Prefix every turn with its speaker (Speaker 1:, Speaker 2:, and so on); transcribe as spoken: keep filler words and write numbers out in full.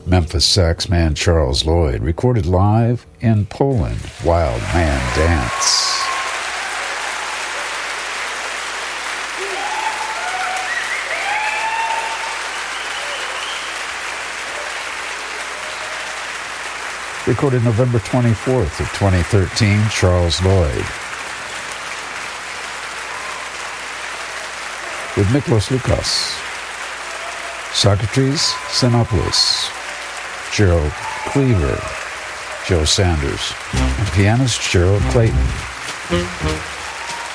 Speaker 1: Memphis saxman Charles Lloyd, recorded live in Poland, Wild Man Dance. Recorded November twenty-fourth of twenty thirteen, Charles Lloyd. With Miklos Lukas, Socrates Xenopoulos, Gerald Cleaver, Joe Sanders, and pianist Gerald Clayton.